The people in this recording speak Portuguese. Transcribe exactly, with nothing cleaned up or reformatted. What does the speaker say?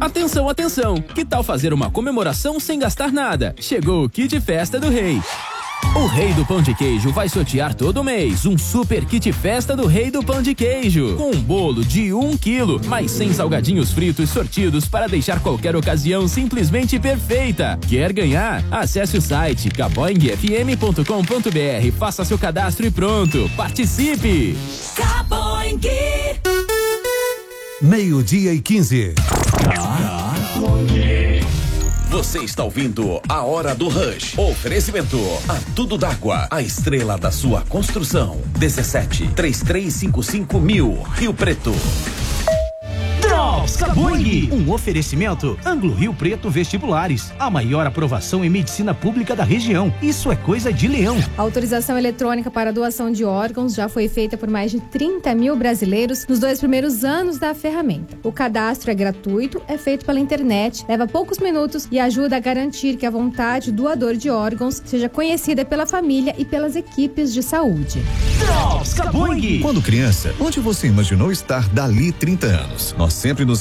Atenção, atenção! Que tal fazer uma comemoração sem gastar nada? Chegou o Kit Festa do Rei. O Rei do Pão de Queijo vai sortear todo mês um super kit festa do Rei do Pão de Queijo. Com um bolo de um quilo, mais cem salgadinhos fritos sortidos para deixar qualquer ocasião simplesmente perfeita. Quer ganhar? Acesse o site caboing f m ponto com ponto b r, faça seu cadastro e pronto. Participe! Caboing! Meio-dia e quinze. Você está ouvindo A Hora do Rush. Oferecimento a Tudo d'Água, a estrela da sua construção. dezessete, trinta e três cinquenta e cinco mil, Rio Preto. Drops Caboing, um oferecimento Anglo Rio Preto Vestibulares, a maior aprovação em medicina pública da região. Isso é coisa de leão. A autorização eletrônica para doação de órgãos já foi feita por mais de trinta mil brasileiros nos dois primeiros anos da ferramenta. O cadastro é gratuito, é feito pela internet, leva poucos minutos e ajuda a garantir que a vontade do doador de órgãos seja conhecida pela família e pelas equipes de saúde. Drops Caboing. Quando criança, onde você imaginou estar dali trinta anos? Nós sempre nos